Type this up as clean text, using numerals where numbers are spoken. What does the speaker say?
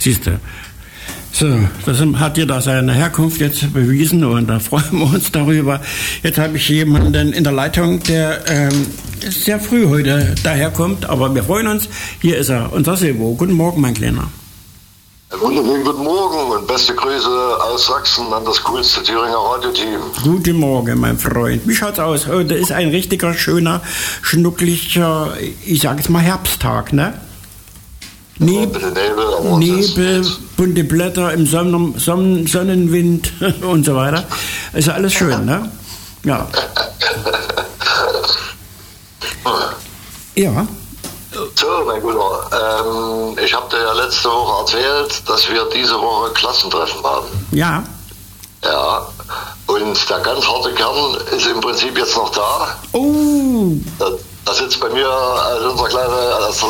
Siehst du. So, das hat dir da seine Herkunft jetzt bewiesen und da freuen wir uns darüber. Jetzt habe ich jemanden in der Leitung, der sehr früh heute daherkommt, aber wir freuen uns. Hier ist er, unser Silvo. Guten Morgen, mein Kleiner. Wunderschönen guten Morgen und beste Grüße aus Sachsen an das coolste Thüringer Radioteam. Guten Morgen, mein Freund. Wie schaut's aus? Heute ist ein richtiger, schöner, schnucklicher, ich sage jetzt mal Herbsttag, ne? Nebel, bunte Blätter im Sonnenwind und so weiter. Ist ja alles schön, ne? Ja. Ja. So, mein Guter, ich habe dir ja letzte Woche erzählt, dass wir diese Woche Klassentreffen haben. Ja. Ja, und der ganz harte Kern ist im Prinzip jetzt noch da. Oh. Da sitzt bei mir unser kleiner